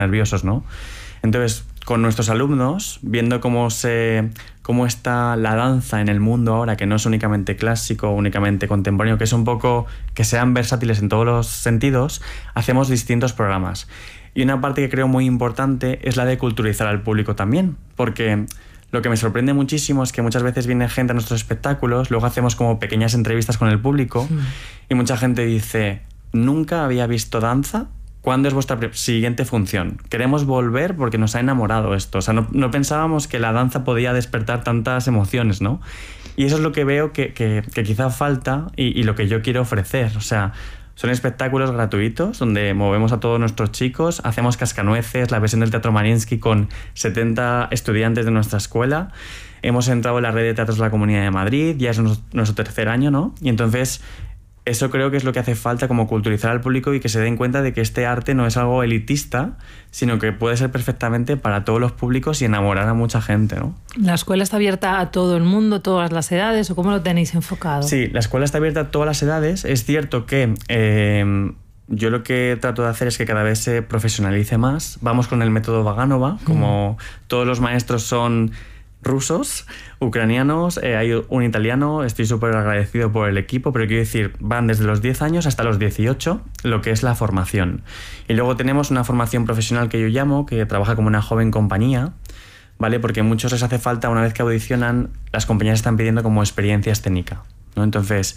nerviosos, ¿no? Entonces, con nuestros alumnos, viendo cómo está la danza en el mundo ahora, que no es únicamente clásico, únicamente contemporáneo, que es un poco que sean versátiles en todos los sentidos, hacemos distintos programas. Y una parte que creo muy importante es la de culturizar al público también, porque lo que me sorprende muchísimo es que muchas veces viene gente a nuestros espectáculos, luego hacemos como pequeñas entrevistas con el público y mucha gente dice, nunca había visto danza. ¿Cuándo es vuestra siguiente función? Queremos volver porque nos ha enamorado esto. O sea, no pensábamos que la danza podía despertar tantas emociones, ¿no? Y eso es lo que veo que quizá falta y lo que yo quiero ofrecer. O sea, son espectáculos gratuitos donde movemos a todos nuestros chicos, hacemos Cascanueces, la versión del Teatro Mariinsky con 70 estudiantes de nuestra escuela. Hemos entrado en la red de teatros de la Comunidad de Madrid, ya es nuestro tercer año, ¿no? Y entonces eso creo que es lo que hace falta, como culturizar al público y que se den cuenta de que este arte no es algo elitista, sino que puede ser perfectamente para todos los públicos y enamorar a mucha gente, ¿no? ¿La escuela está abierta a todo el mundo, todas las edades, o cómo lo tenéis enfocado? Sí, la escuela está abierta a todas las edades. Es cierto que yo lo que trato de hacer es que cada vez se profesionalice más. Vamos con el método Vaganova, como todos los maestros son rusos, ucranianos, hay un italiano, estoy súper agradecido por el equipo, pero quiero decir, van desde los 10 años hasta los 18, lo que es la formación. Y luego tenemos una formación profesional que yo llamo, que trabaja como una joven compañía, ¿vale? Porque a muchos les hace falta, una vez que audicionan, las compañías están pidiendo como experiencia escénica, ¿no? Entonces,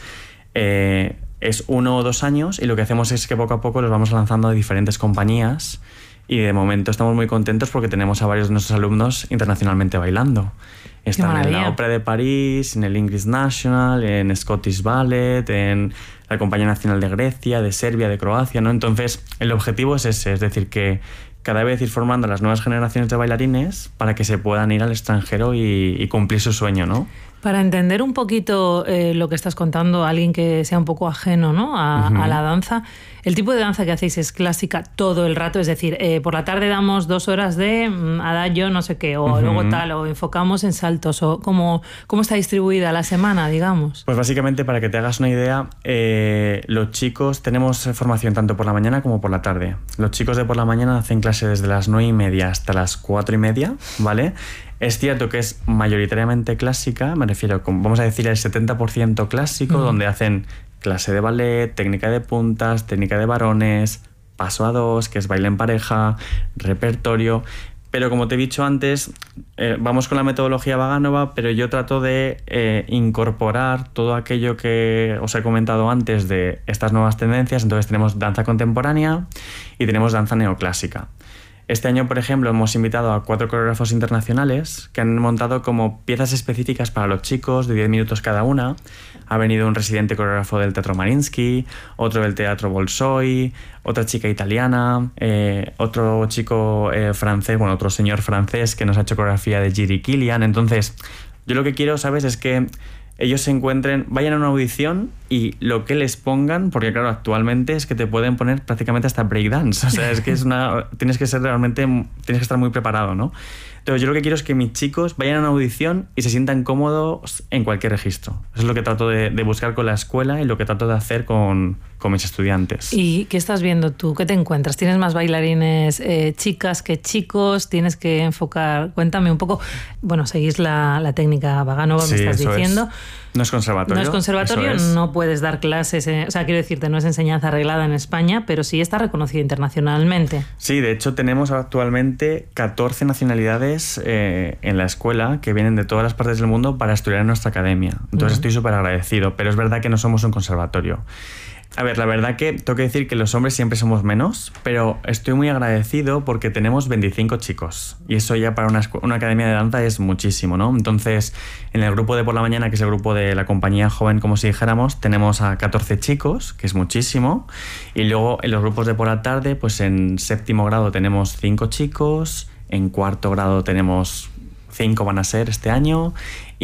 es 1 o 2 años y lo que hacemos es que poco a poco los vamos lanzando a diferentes compañías. Y de momento estamos muy contentos porque tenemos a varios de nuestros alumnos internacionalmente bailando. Están en la Ópera de París, en el English National, en Scottish Ballet, en la Compañía Nacional de Grecia, de Serbia, de Croacia, ¿no? Entonces, el objetivo es ese, es decir, que cada vez ir formando a las nuevas generaciones de bailarines para que se puedan ir al extranjero y cumplir su sueño, ¿no? Para entender un poquito lo que estás contando, alguien que sea un poco ajeno, ¿no? a la danza, el tipo de danza que hacéis es clásica todo el rato, es decir, por la tarde damos 2 horas de adagio, no sé qué, o luego tal, o enfocamos en saltos, o ¿cómo está distribuida la semana, digamos? Pues básicamente, para que te hagas una idea, los chicos tenemos formación tanto por la mañana como por la tarde. Los chicos de por la mañana hacen clase desde las 9:30 hasta las 4:30, ¿vale? Es cierto que es mayoritariamente clásica, me refiero, vamos a decir, el 70% clásico, donde hacen clase de ballet, técnica de puntas, técnica de varones, paso a 2, que es baile en pareja, repertorio. Pero como te he dicho antes, vamos con la metodología Vaganova, pero yo trato de incorporar todo aquello que os he comentado antes de estas nuevas tendencias. Entonces tenemos danza contemporánea y tenemos danza neoclásica. Este año, por ejemplo, hemos invitado a 4 coreógrafos internacionales que han montado como piezas específicas para los chicos de 10 minutos cada una. Ha venido un residente coreógrafo del Teatro Mariinsky, otro del Teatro Bolshoi, otra chica italiana, otro chico francés, bueno, otro señor francés que nos ha hecho coreografía de Jiri Kilian. Entonces, yo lo que quiero, ¿sabes?, es que ellos se encuentren, vayan a una audición y lo que les pongan, porque claro, actualmente es que te pueden poner prácticamente hasta breakdance, o sea, es que tienes que estar muy preparado, ¿no? Entonces yo lo que quiero es que mis chicos vayan a una audición y se sientan cómodos en cualquier registro. Eso es lo que trato de buscar con la escuela y lo que trato de hacer con mis estudiantes. ¿Y qué estás viendo tú? ¿Qué te encuentras? ¿Tienes más bailarines chicas que chicos? ¿Tienes que enfocar? Cuéntame un poco. Bueno, seguís la técnica Vaganova, sí, me estás diciendo. No es conservatorio. No es conservatorio, no puedes dar clases, o sea, quiero decirte, no es enseñanza arreglada en España, pero sí está reconocida internacionalmente. Sí, de hecho tenemos actualmente 14 nacionalidades en la escuela que vienen de todas las partes del mundo para estudiar en nuestra academia. Entonces estoy súper agradecido, pero es verdad que no somos un conservatorio. A ver, la verdad que tengo que decir que los hombres siempre somos menos, pero estoy muy agradecido porque tenemos 25 chicos y eso ya para una academia de danza es muchísimo, ¿no? Entonces, en el grupo de por la mañana, que es el grupo de la compañía joven, como si dijéramos, tenemos a 14 chicos, que es muchísimo, y luego en los grupos de por la tarde, pues en 7º grado tenemos 5 chicos, en 4º grado tenemos 5 van a ser este año,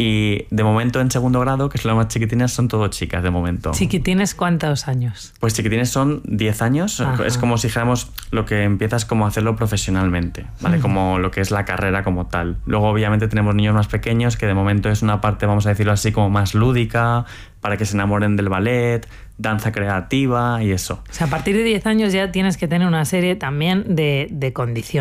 y de momento en 2º grado, que son las más chiquitines, son todo chicas de momento. ¿Chiquitines cuántos años? Pues chiquitines son 10 años. Ajá. Es como si dijéramos lo que empiezas como a hacerlo profesionalmente, ¿vale? Como lo que es la carrera como tal. Luego obviamente tenemos niños más pequeños, que de momento es una parte, vamos a decirlo así, como más lúdica, para que se enamoren del ballet, danza creativa y eso. O sea, a partir de 10 años ya tienes que tener una serie también de condiciones.